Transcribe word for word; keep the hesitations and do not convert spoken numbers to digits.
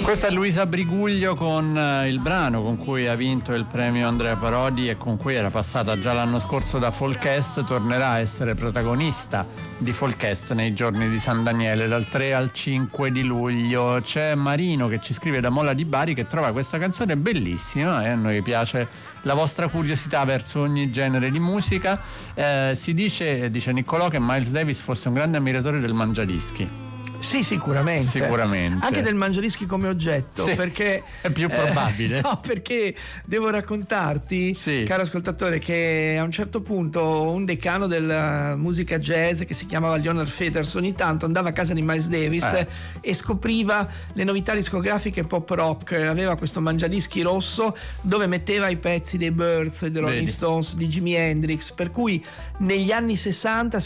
Questa è Luisa Briguglio con il brano con cui ha vinto il premio Andrea Parodi e con cui era passata già l'anno scorso da Folkest. Tornerà a essere protagonista di Folkest nei giorni di San Daniele dal tre al cinque di luglio. C'è Marino che ci scrive da Mola di Bari che trova questa canzone bellissima e eh? a noi piace la vostra curiosità verso ogni genere di musica. Eh, si dice, dice Niccolò, che Miles Davis fosse un grande ammiratore del mangiadischi. Sì, sicuramente. Sicuramente. Anche del mangiadischi come oggetto, sì, perché è più probabile. Eh, no, perché devo raccontarti, sì, caro ascoltatore, che a un certo punto un decano della musica jazz che si chiamava Leonard Feathers ogni tanto andava a casa di Miles Davis eh. e scopriva le novità discografiche pop rock. Aveva questo mangiadischi rosso dove metteva i pezzi dei Byrds, dei Rolling Stones, di Jimi Hendrix, per cui negli anni sessanta